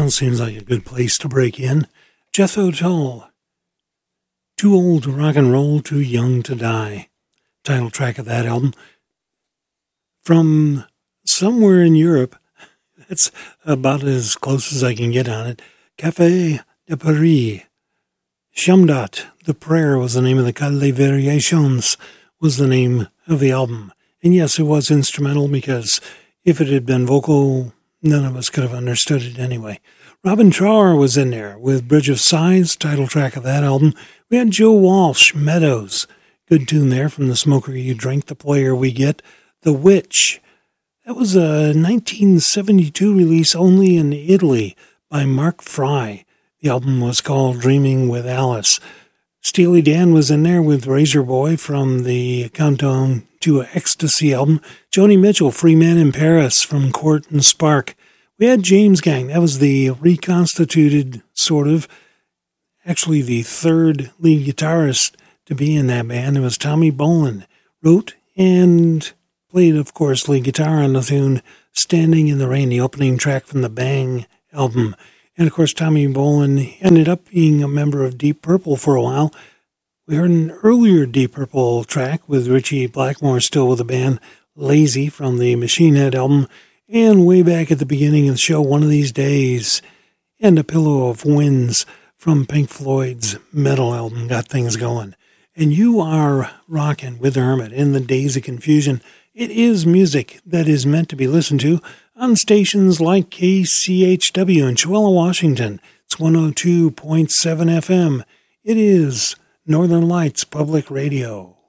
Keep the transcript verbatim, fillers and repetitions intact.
Well, seems like a good place to break in. Jethro Tull, Too Old to Rock and Roll, Too Young to Die. Title track of that album. From somewhere in Europe, that's about as close as I can get on it. Café de Paris. Shamdat, The Prayer was the name of the cut. Les Variations was the name of the album. And yes, it was instrumental because if it had been vocal, none of us could have understood it anyway. Robin Trower was in there with Bridge of Sighs, title track of that album. We had Joe Walsh, Meadows. Good tune there from The Smoker You Drink, The Player We Get. The Witch. That was a nineteen seventy-two release only in Italy by Mark Fry. The album was called Dreaming with Alice. Steely Dan was in there with Razor Boy from the Countdown to Ecstasy album. Joni Mitchell, Free Man in Paris from Court and Spark. We had James Gang. That was the reconstituted, sort of, actually the third lead guitarist to be in that band. It was Tommy Bolin. Wrote and played, of course, lead guitar on the tune Standing in the Rain, the opening track from the Bang album. And, of course, Tommy Bolin ended up being a member of Deep Purple for a while. We heard an earlier Deep Purple track with Richie Blackmore still with the band, Lazy, from the Machine Head album. And way back at the beginning of the show, One of These Days, and A Pillow of Winds from Pink Floyd's Metal album got things going. And you are rocking with the Hermit in the Days of Confusion. It is music that is meant to be listened to on stations like K C H W in Chewella, Washington. It's one oh two point seven F M. It is Northern Lights Public Radio.